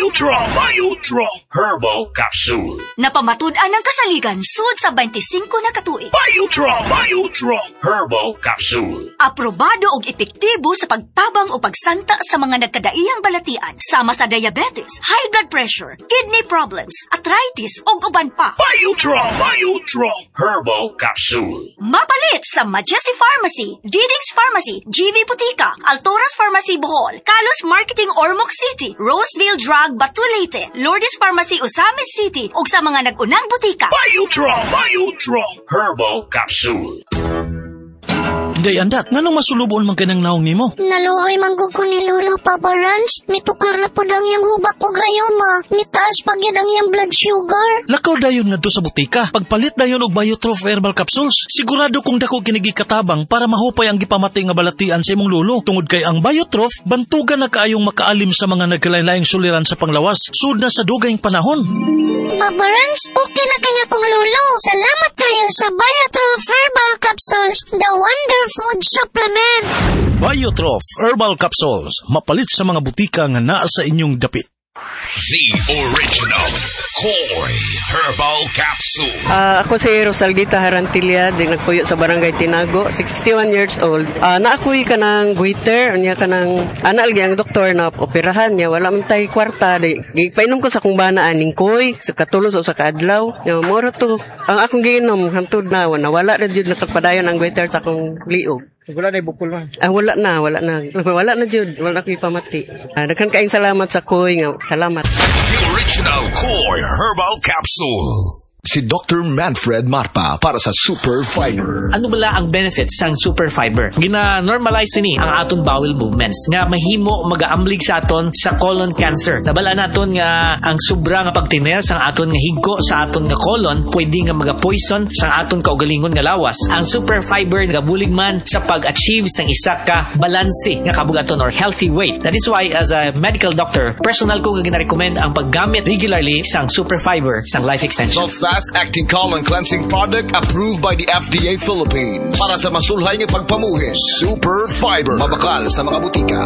Biodraw Herbal Capsule. Napamatud-an ang kasaligan sud sa 25 na katuig. Biodraw Herbal Capsule. Aprobado og epektibo sa pagtabang o pagsanta sa mga nagkadaiyang balatian sama sa diabetes, high blood pressure, kidney problems, arthritis ug uban pa. Biodraw Herbal Capsule. Mapalit sa Majesty Pharmacy, Diding's Pharmacy, GV Butika, Altoras Pharmacy Bohol, Kalos Marketing Ormoc City, Roseville Drug Batulete, Lourdes Pharmacy Osamis City ug sa mga nag-unang butika. Biodraw Herbal Capsule. Day andat, nganong masulubon man kanang naong nimo? Naluoy manggug ko ni Lolo Papa Ranch. Mitukar na po ang iyang hubak ko gayoma. Mitaas pag yan ang iyang blood sugar. Lakaw dayon nga do sa butika. Pagpalit dayon og Biodraw Herbal Capsules, sigurado kung dako kinigi katabang para mahupay ang gipamatay nga balatian sa imong lolo. Tungod kay ang Biodraw, bantugan na kaayong makaalim sa mga nagkalain-laing suliran sa panglawas. Sud na sa dugayng panahon. Papa Ranch, okay na kaya kong lolo. Salamat kayo sa Biodraw Herbal Capsules, the wonder food supplement. Biodraw Herbal Capsules, mapalit sa mga butika nga naa sa inyong dapit. The original Koy Herbal Capsule. Ako si Rosaldita Harantilla, di nagpuyo sa Barangay Tinago, 61 years old. Naakuy ka ng goiter, niya ka ng anal ang doktor na operahan niya, wala man tayo kwarta. Painom ko sa kung bana aning koy, sa katulos o sa kaadlaw. Moro to, ang akong giinom, hantod na, wala rin yun nakapadayon ang goiter sa akong liog. Wala na ibukol man. Wala na. Wala na jud, wala na pamati. Daghan kaayong salamat sa koy nga. Salamat. The original Koy Herbal Capsule. Si Dr. Manfred Marpa para sa Super Fiber. Ano bala ang benefits sang Super Fiber? Gina-normalize ni ang aton bowel movements nga mahimo magaamblig sa aton sa colon cancer. Nabala naton nga ang sobra nga pagtiner sang aton nga higko sa aton nga colon pwede nga maga-poison sang aton kaugalingon nga lawas. Ang Super Fiber nagabulig man sa pag-achieve sang isa ka balanse nga kabugaton or healthy weight. That is why as a medical doctor, personal ko nga gina-recommend ang paggamit regularly sang Super Fiber sang life extension. Fast-acting colon cleansing product approved by the FDA Philippines. Para sa masulhay ng pagpamuhis, Super Fiber. Mabakal sa mga butika.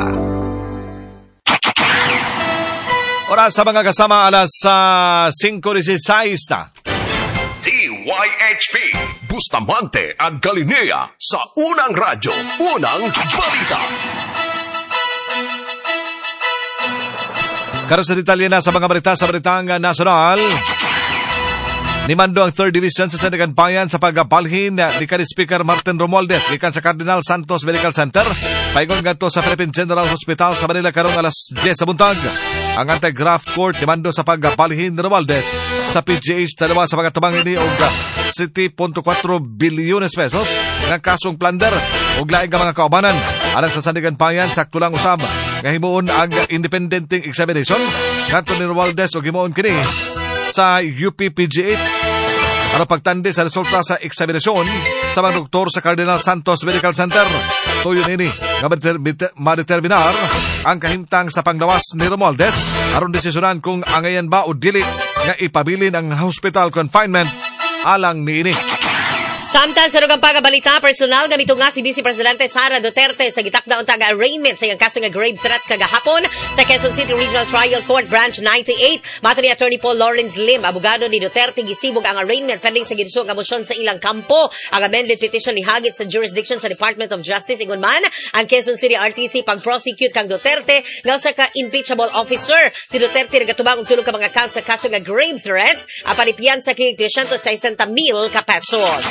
Oras sa mga kasama, alas 5:16 na. DYHP Bustamante at Galilea sa Unang Radyo, Unang Balita. Karon sa detalye na sa mga balita sa Balitang Nasional. Nimando ang 3rd Division sa Sandigan Bayan sa pagbalhin ni Speaker Martin Romualdez gikan sa Cardinal Santos Medical Center. Paingon ngadto sa Philippine General Hospital sa Manila karong alas 10 sa buntag. Ang anti-graft court nimando sa pagbalhin ni Romualdez sa PGH sa lawas sa mga tumang ini og 7.4 bilyones pesos nga kasong plunder og laing mga kaubanan alang sa Sandigan Bayan sakto lang usab nga himuon ang independent examination ngadto ni Romualdez og himuon kini sa UPPGH ano pagtandi sa resulta sa eksaminasyon sa mga doktor sa Cardinal Santos Medical Center. Tuyon ini nga madeterminar ang kahimtang sa panglawas ni Romualdez aron desisyonan kung angayan ba o dili nga ipabilin ang hospital confinement alang niini. Samtang sa rugang pagabalita, personal gamito nga si Vice Presidente Sara Duterte sa gitakdaon taga-arraignment sa iyang kaso nga grave threats kagahapon sa Quezon City Regional Trial Court Branch 98. Mato ni Attorney Paul Lawrence Lim, abogado ni Duterte, gisibog ang arraignment pending sa ginuso nga motion sa ilang kampo. Ang amended petition ni hagit sa jurisdiction sa Department of Justice. Ingon man, ang Quezon City RTC pag-prosecute kang Duterte nga sa ka-impeachable officer. Si Duterte nagatubang og tulong ka mga counts sa kaso nga grave threats apanipiyan sa kinig 360,000 ka pesos.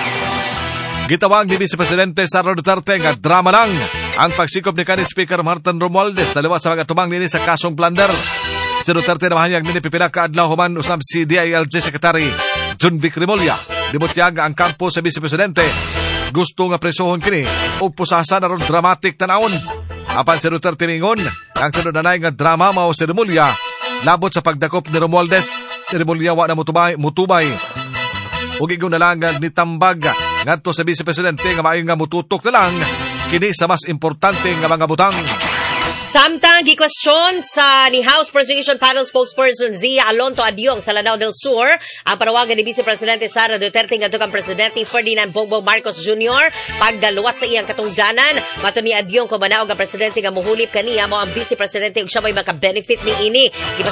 Gitawag ni Vice Presidente Sara Duterte nga drama lang ang pagsikop ni kanhi Speaker Martin Romualdez daliwas sa mga tumang nini sa kasong plunder. Si Duterte na mahayag nini pipila ka adlaw human usab si DILG Secretary John Vic Remulla. Dibutyag ang kampo sa Vice Presidente gusto nga presohon kini o pusasan aron dramatic tanawon. Apan si Duterte mingon ang sunod na nga drama mao si Remulla labot sa pagdakop ni Romualdez. Si Remulla wa na mutubay ug ingon na lang nitambag ngadto sa Vice Presidente nga maayo nga mututok na lang kini sa mas importante nga mga butang. Samtang gikwestiyon sa ni House Prosecution Panel spokesperson Zia Alonto Adyong sa Lanao del Sur ang panawagan ni Vice Presidente Sara Duterte ngadto kang Presidente Ferdinand Bongbong Marcos Jr. pagdaluwas sa iyang katungdanan. Mato ni Adyong kumanaog ang Presidente nga muhulip kaniya mo ang Vice Presidente ug siya may maka-benefit ni ini.